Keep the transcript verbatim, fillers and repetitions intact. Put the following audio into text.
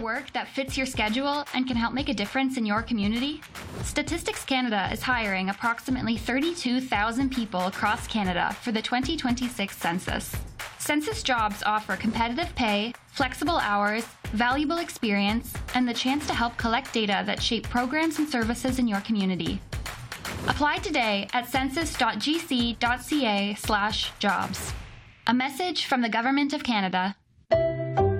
work that fits your schedule and can help make a difference in your community? Statistics Canada is hiring approximately thirty-two thousand people across Canada for the twenty twenty-six census. Census jobs offer competitive pay, flexible hours, valuable experience, and the chance to help collect data that shape programs and services in your community. Apply today at census.gc.ca slash jobs. A message from the Government of Canada.